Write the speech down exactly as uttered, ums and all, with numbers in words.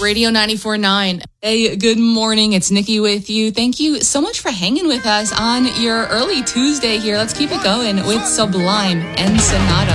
Radio ninety-four point nine. Hey, good morning. It's Nikki with you. Thank you so much for hanging with us on your early Tuesday here. Let's keep it going with Sublime and Sonata.